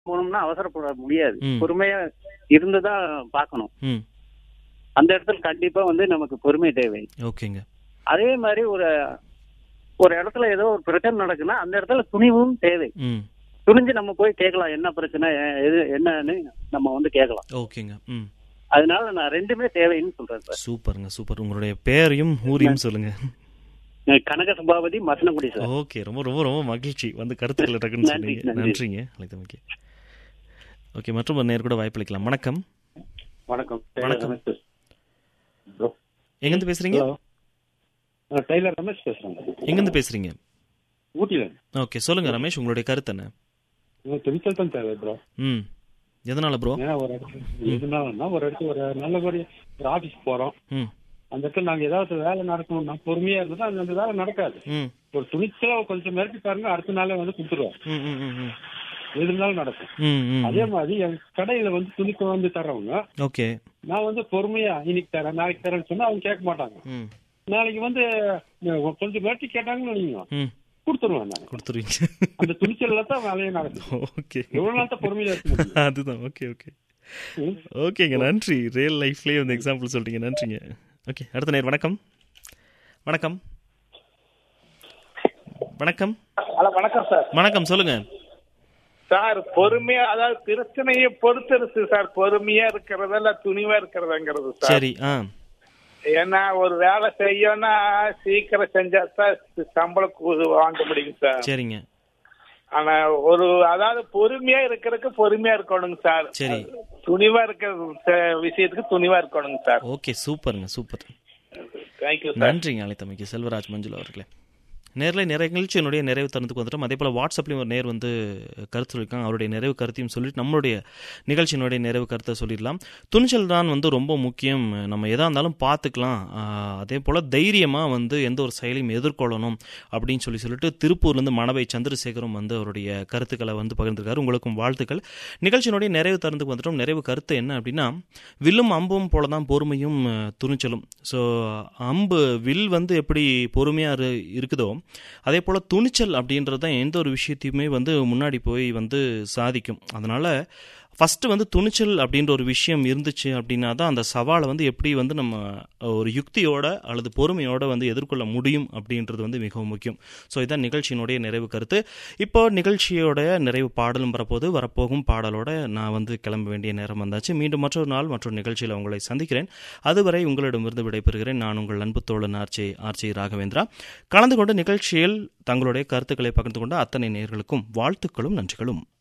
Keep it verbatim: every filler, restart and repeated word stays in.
போகணும்னா அவசரப்பட முடியாது. ம். பொறுமையா இருந்துதான் பார்க்கணும். ம் அந்த இடத்துல கண்டிப்பா வந்து நமக்கு பொறுமை தேவை. ஓகேங்க. அதே மாதிரி ஒரு ஒரு இடத்துல ஏதோ ஒரு பிரச்சனை நடக்குன்னா அந்த இடத்துல துணிவும் தேவை. ம் துணிஞ்சு நம்ம போய் கேட்கலாம், என்ன பிரச்சனை, எது என்னன்னு நம்ம வந்து கேட்கலாம். ஓகேங்க. ம் அதனால நான் ரெண்டுமே தேவைன்னு சொல்றேன் சார். சூப்பருங்க சூப்பர். உங்களுடைய பேரையும் ஊரையும் சொல்லுங்க. கனக சபாபதி மசனகுடி சார். ஓகே, ரொம்ப ரொம்ப ரொம்ப மகிழ்ச்சி வந்து கருத்துக்களை டக்குன்னு நன்றி, சொன்னீங்க. நன்றி. நன்றிங்க அழைத்தமைக்கு. ஓகே, மற்றும் ஒரு நேர் கூட வாய்ப்பு அளிக்கலாம். வணக்கம். வணக்கம். வணக்கம். ரமேஷ் பேசுறேன். bro. எங்கேருந்து பேசுறீங்க? Hello. நான் டெய்லர் ரமேஷ் பேசுறேன். எங்கேருந்து பேசுறீங்க? ஊட்டில. ஓகே, சொல்லுங்க ரமேஷ், உங்களுடைய கருத்து என்ன? எனக்கு துணிச்சல் தான் தேவை ப்ரோ. ம் எதனால ப்ரோ? ஏன்னா ஒரு இடத்துல எதுனாலன்னா ஒரு இடத்துல ஒரு நல்லபடி ஒரு ஆபீஸ் போறோம். ம் அந்த இடத்துல நாங்க ஏதாவது வேலை நடக்கணும்னா பொறுமையா இருந்தா அந்த அந்த வேலை நடக்காது. ம் ஒரு துணிச்சல கொஞ்சம் மிரட்டி பாருங்க, அடுத்த நாளே வந்து கொடுத்துருவோம். ம் ம் ம் ம் எது இருந்தாலும் நடக்கும். ம் ம் அதே மாதிரி என் கடையில வந்து துணிக்கு வந்து தர்றவங்க, ஓகே. நான் வந்து பொறுமையா இன்னைக்கு தரேன் நாளைக்கு தரேன்னு சொன்னா அவங்க கேட்க மாட்டாங்க. ம் நாளைக்கு வந்து கொஞ்சம் மிரட்டி கேட்டாங்கன்னு நினைங்க, ம் கொடுத்துருவேன் நான். கொடுத்துருவீங்க. அந்த துணிச்சல்ல தான் வேலையே நடக்குது. ஓகே, எவ்வளவு நாள் தான் பொறுமையா இருக்க முடியும்? அதுதான். ஓகே ஓகே ம். ஓகேங்க, நன்றி. ரியல் லைஃப்லேயே வந்து எக்ஸாம்பிள் சொல்லிட்டீங்க. நன்றிங்க. ஓகே, அடுத்த நேர். வணக்கம். வணக்கம் வணக்கம் ஹலோ, வணக்கம் சார். வணக்கம், சொல்லுங்க சார், பொறுமையா, அதாவது பிரச்சனையை பொறுத்து இருக்கு சார். பொறுமையா இருக்கிறதா துணிவா இருக்கிறதாங்கிறது சார். சரி. ஆ ஏன்னா ஒரு வேலை செய்யணும்னா சீக்கிரம் செஞ்சா தான் சம்பளம் கூ- வாங்க முடியும் சார். சரிங்க. ஆனா ஒரு அதாவது பொறுமையா இருக்கிறதுக்கு பொறுமையா இருக்கணுங்க சார். சரி. துணிவா இருக்கிற ச- விஷயத்துக்கு துணிவா இருக்கணுங்க சார். ஓகே, சூப்பருங்க சூப்பர். Thank you sir. நன்றிங்க அழைத்தமைக்கு செல்வராஜ் மஞ்சுளா அவர்களே. நேரில் நிறைய நிகழ்ச்சியினுடைய நிறைவு தருணத்துக்கு வந்துட்டோம். அதே போல் வாட்ஸ்அப்லேயும் ஒரு நேர் வந்து கருத்து சொல்லியிருக்காங்க. அவருடைய நிறைவு கருத்தையும் சொல்லிட்டு நம்மளுடைய நிகழ்ச்சியினுடைய நிறைவு கருத்தை சொல்லிடலாம். துணிச்சல் தான் வந்து ரொம்ப முக்கியம். நம்ம எதாக இருந்தாலும் பார்த்துக்கலாம். ஆஹ் அதே போல் தைரியமாக வந்து எந்த ஒரு செயலையும் எதிர்கொள்ளணும் அப்படின்னு சொல்லி சொல்லிட்டு திருப்பூர்லேருந்து மணவை சந்திரசேகரும் வந்து அவருடைய கருத்துக்களை வந்து பகிர்ந்திருக்காரு. உங்களுக்கும் வாழ்த்துக்கள். நிகழ்ச்சியினுடைய நிறைவு தருணத்துக்கு வந்துட்டோம். நிறைவு கருத்து என்ன அப்படின்னா, வில்லும் அம்பும் போல தான் பொறுமையும் அஹ், துணிச்சலும். ஸோ அம்பு வில் வந்து எப்படி பொறுமையாக இருக்குதோ, அதே போல் துணிச்சல் அப்படின்றது தான் எந்த ஒரு விஷயத்தையுமே வந்து முன்னாடி போய் வந்து சாதிக்கும். அதனால் ஃபஸ்ட்டு வந்து துணிச்சல் அப்படின்ற ஒரு விஷயம் இருந்துச்சு அப்படின்னா தான் அந்த சவாலை வந்து எப்படி வந்து நம்ம ஒரு யுக்தியோட அல்லது பொறுமையோட வந்து எதிர்கொள்ள முடியும் அப்படின்றது வந்து மிகவும் முக்கியம். ஸோ இதுதான் நிகழ்ச்சியினுடைய நிறைவு கருத்து. இப்போ நிகழ்ச்சியோட நிறைவு பாடலும் வரப்போது. வரப்போகும் பாடலோட நான் வந்து கிளம்ப வேண்டிய நேரம் வந்தாச்சு. மீண்டும் மற்றொரு நாள் மற்றொரு நிகழ்ச்சியில் உங்களை சந்திக்கிறேன். அதுவரை உங்களிடமிருந்து விடைபெறுகிறேன். நான் உங்கள் அன்பு தோழன் ஆர்ச்சி ஆர்ச்சி ராகவேந்திரா. கலந்து கொண்ட நிகழ்ச்சியில் தங்களுடைய கருத்துக்களை பகிர்ந்து கொண்ட அத்தனை நேயர்களுக்கும் வாழ்த்துக்களும் நன்றிகளும்.